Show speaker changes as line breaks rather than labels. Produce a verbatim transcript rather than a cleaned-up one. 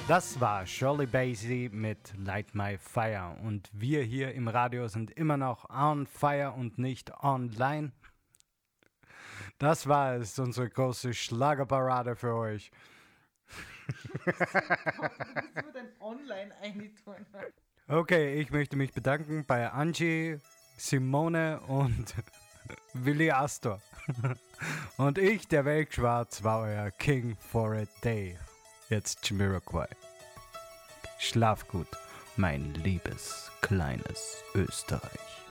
Das war Shirley Bassey mit Light My Fire und wir hier im Radio sind immer noch on fire und nicht online. Das war es, unsere große Schlagerparade für euch.
Was denn online eintun?
Okay, ich möchte mich bedanken bei Angie, Simone und Willi Astor. Und ich, der Weltschwarz, war euer King for a Day. Jetzt Jamiroquai. Schlaf gut, mein liebes, kleines Österreich.